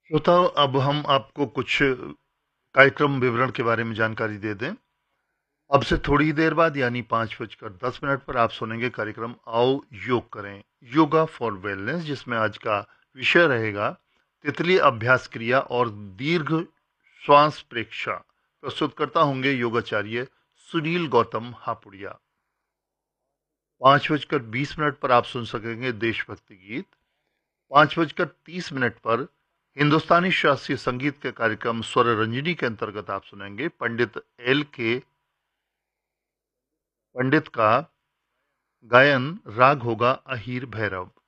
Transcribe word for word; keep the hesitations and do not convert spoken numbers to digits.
श्रोताओ, अब हम आपको कुछ कार्यक्रम विवरण के बारे में जानकारी दे दें। अब से थोड़ी देर बाद यानी पाँच बजकर दस मिनट पर आप सुनेंगे कार्यक्रम आओ योग करें, योगा फॉर वेलनेस, जिसमें आज का विषय रहेगा तितली अभ्यास क्रिया और दीर्घ श्वास प्रेक्षा। प्रस्तुतकर्ता होंगे योगाचार्य सुनील गौतम हापुड़िया। पाँच बजकर बीस मिनट पर आप सुन सकेंगे देशभक्ति गीत। पाँच बजकर तीस मिनट पर हिंदुस्तानी शास्त्रीय संगीत के कार्यक्रम स्वर रंजनी के अंतर्गत आप सुनेंगे पंडित एल के पंडित का गायन। राग होगा अहीर भैरव।